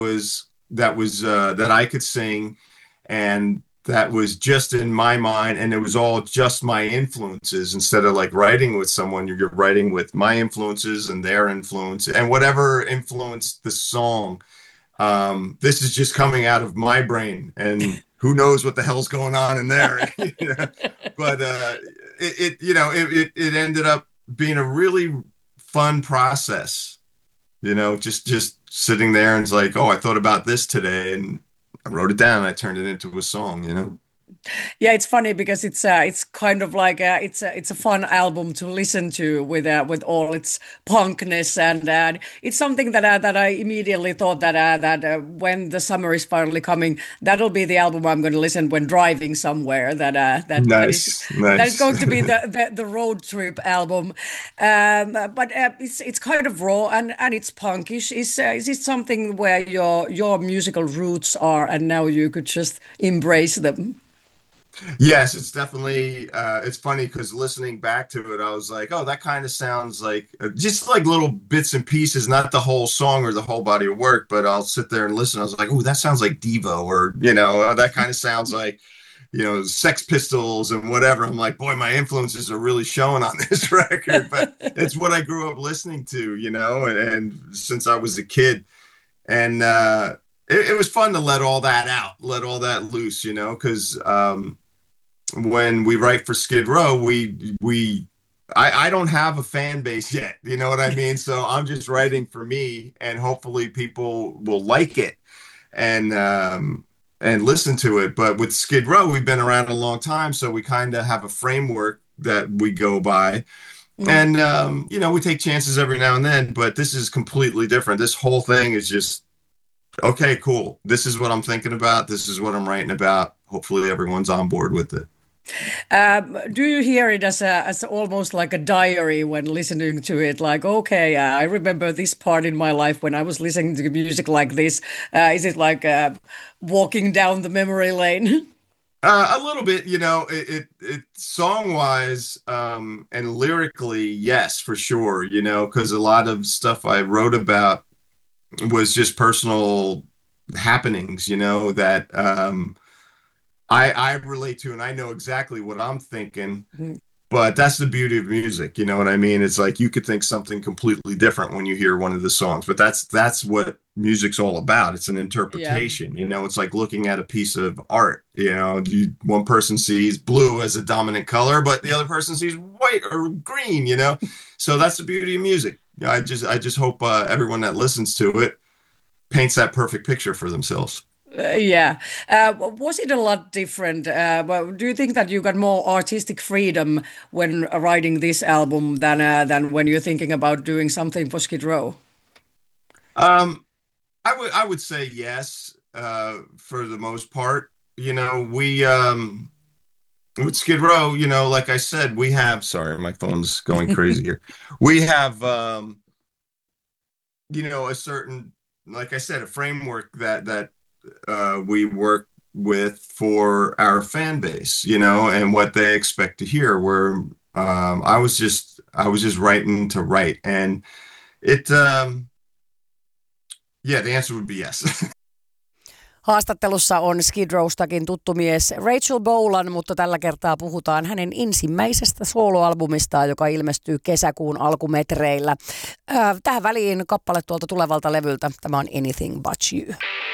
that I could sing, and that was just in my mind, and it was all just my influences. Instead of like writing with someone, you're writing with my influences and their influence, and whatever influenced the song. This is just coming out of my brain, and who knows what the hell's going on in there. But it ended up being a really fun process. Just sitting there and it's like, oh, I thought about this today, and I wrote it down and I turned it into a song. Yeah, it's funny because it's kind of like it's a fun album to listen to with all its punkness, and it's something that I immediately thought that when the summer is finally coming, that'll be the album I'm going to listen when driving somewhere. Nice, That is nice. going to be the road trip album. But it's kind of raw and it's punkish. Is it something where your musical roots are, and now you could just embrace them? Yes, it's definitely it's funny because listening back to it, I was like, oh, that kind of sounds like just like little bits and pieces, not the whole song or the whole body of work, but I'll sit there and listen. I was like, oh, that sounds like Devo, or that kind of sounds like Sex Pistols and whatever. I'm like, boy, my influences are really showing on this record, but it's what I grew up listening to, and since I was a kid. And it was fun to let all that out, let all that loose, because when we write for Skid Row, I don't have a fan base yet. You know what I mean? So I'm just writing for me, and hopefully people will like it and listen to it. But with Skid Row, we've been around a long time, so we kind of have a framework that we go by. Mm. And we take chances every now and then, but this is completely different. This whole thing is just okay, cool. This is what I'm thinking about. This is what I'm writing about. Hopefully everyone's on board with it. Do you hear it as almost like a diary when listening to it? Like, okay, I remember this part in my life when I was listening to music like this. Is it like walking down the memory lane? A little bit, it song wise, and lyrically, yes, for sure, because a lot of stuff I wrote about was just personal happenings, that I relate to, and I know exactly what I'm thinking. But that's the beauty of music, you know what I mean? It's like you could think something completely different when you hear one of the songs, but that's what music's all about. It's an Yeah. interpretation, it's like looking at a piece of art. One person sees blue as a dominant color, but the other person sees white or green, So that's the beauty of music. I just hope everyone that listens to it paints that perfect picture for themselves. Yeah. Was it a lot different? Do you think that you got more artistic freedom when writing this album than when you're thinking about doing something for Skid Row? Um, I would say yes, for the most part. We with Skid Row, like I said, we have sorry, my phone's going crazy here. We have a certain, like I said, a framework that we work with for our fan base, and what they expect to hear. Where I was just writing to write, and it yeah, the answer would be yes. Haastattelussa on Skid Rowstakin tuttu mies Rachel Bolan, mutta tällä kertaa puhutaan hänen ensimmäisestä soloalbumistaan, joka ilmestyy kesäkuun alkumetreillä. Tähän väliin kappale tuolta tulevalta levyltä. Tämä on Anything But You.